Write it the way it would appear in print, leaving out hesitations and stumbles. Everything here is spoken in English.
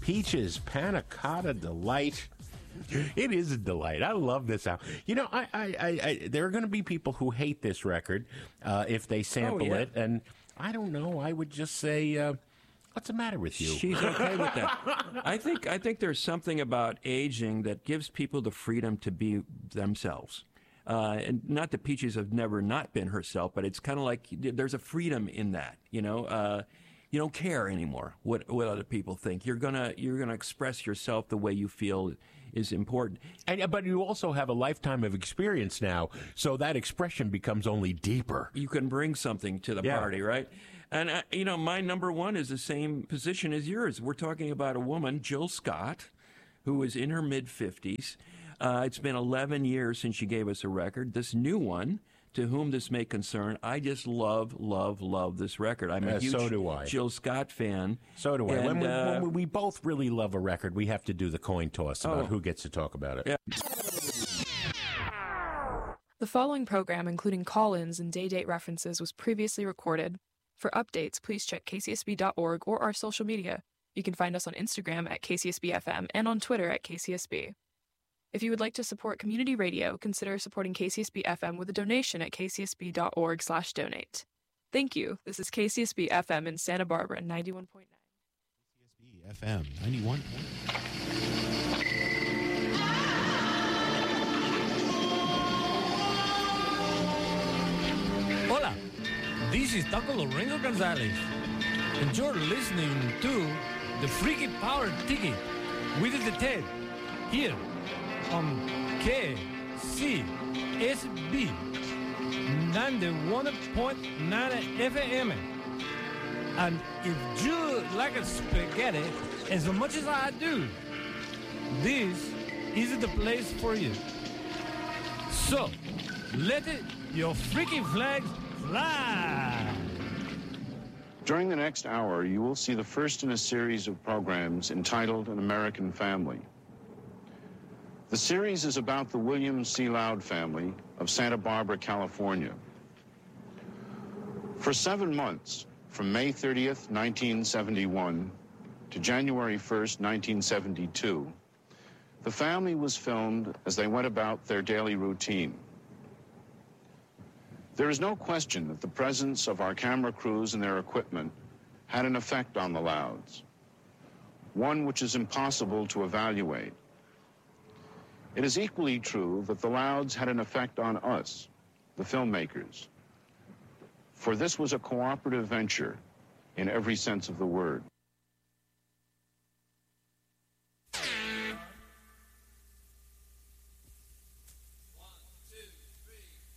Peaches Panna Cotta Delight. It is a delight. I love this album. You know, there are going to be people who hate this record if they sample it, and I don't know. I would just say, what's the matter with you? She's okay with that. I think there's something about aging that gives people the freedom to be themselves. And not that Peaches have never not been herself, but it's kind of like there's a freedom in that, you know. You don't care anymore what other people think. You're gonna express yourself the way you feel is important. But you also have a lifetime of experience now, so that expression becomes only deeper. You can bring something to the party, right? And you know, my number one is the same position as yours. We're talking about a woman, Jill Scott, who is in her mid-50s. It's been 11 years since she gave us a record. This new one, To Whom This May Concern, I just love this record. I'm a huge Jill Scott fan. So do I. And, when we both really love a record, we have to do the coin toss about who gets to talk about it. Yeah. The following program, including call-ins and day-date references, was previously recorded. For updates, please check kcsb.org or our social media. You can find us on Instagram at KCSBFM and on Twitter at KCSB. If you would like to support community radio, consider supporting KCSB-FM with a donation at kcsb.org/donate. Thank you. This is KCSB-FM in Santa Barbara, 91.9. KCSB-FM, 91.9. Hola, this is Taco Lorenzo Gonzalez, and you're listening to The Freaky Power Ticket with the Ted, here on KCSB 91.9 FM. And if you like spaghetti as much as I do, this is the place for you. So, let your freaky flags fly! During the next hour, you will see the first in a series of programs entitled An American Family. The series is about the William C. Loud family of Santa Barbara, California. For 7 months, from May 30th, 1971 to January 1st, 1972, the family was filmed as they went about their daily routine. There is no question that the presence of our camera crews and their equipment had an effect on the Louds, one which is impossible to evaluate. It is equally true that the Louds had an effect on us, the filmmakers, for this was a cooperative venture in every sense of the word.